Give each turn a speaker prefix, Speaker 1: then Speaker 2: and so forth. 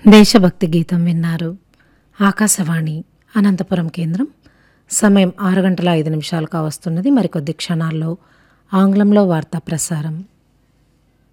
Speaker 1: దేశభక్తి గీతం విన్నారు. ఆకాశవాణి అనంతపురం కేంద్రం. సమయం 6 గంటల 5 నిమిషాలు కావస్తున్నది. మరికొద్ది క్షణాల్లో ఆంగ్లంలో వార్తా ప్రసారం.